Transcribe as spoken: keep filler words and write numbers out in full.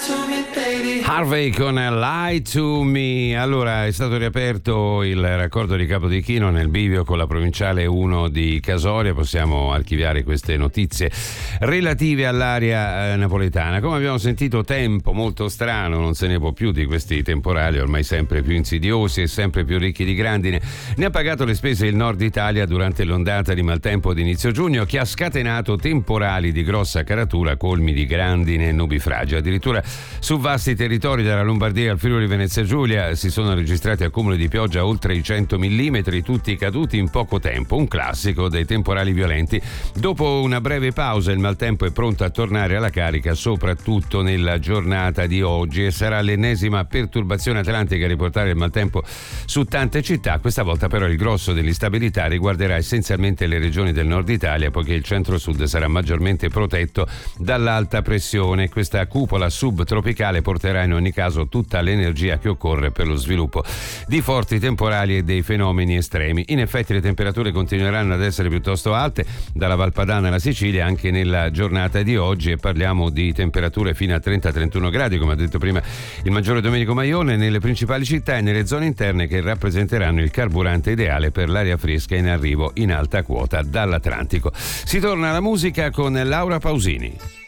Harvey con Lie to Me. Allora, è stato riaperto il raccordo di Capodichino nel bivio con la provinciale uno di Casoria. Possiamo archiviare queste notizie relative all'area eh, napoletana. Come abbiamo sentito, tempo molto strano, non se ne può più di questi temporali ormai sempre più insidiosi e sempre più ricchi di grandine. Ne ha pagato le spese il nord Italia durante l'ondata di maltempo di inizio giugno, che ha scatenato temporali di grossa caratura colmi di grandine e nubifragi. Addirittura su vasti territori dalla Lombardia al Friuli Venezia Giulia si sono registrati accumuli di pioggia oltre i cento millimetri, tutti caduti in poco tempo, un classico dei temporali violenti. Dopo una breve pausa il maltempo è pronto a tornare alla carica, soprattutto nella giornata di oggi, e sarà l'ennesima perturbazione atlantica a riportare il maltempo su tante città. Questa volta però il grosso dell'instabilità riguarderà essenzialmente le regioni del nord Italia, poiché il centro-sud sarà maggiormente protetto dall'alta pressione. Questa cupola subtropicale porterà in ogni caso tutta l'energia che occorre per lo sviluppo di forti temporali e dei fenomeni estremi. In effetti le temperature continueranno ad essere piuttosto alte dalla Valpadana alla Sicilia anche nella giornata di oggi, e parliamo di temperature fino a trenta trentuno gradi, come ha detto prima il maggiore Domenico Maione, nelle principali città e nelle zone interne, che rappresenteranno il carburante ideale per l'aria fresca in arrivo in alta quota dall'Atlantico. Si torna alla musica con Laura Pausini.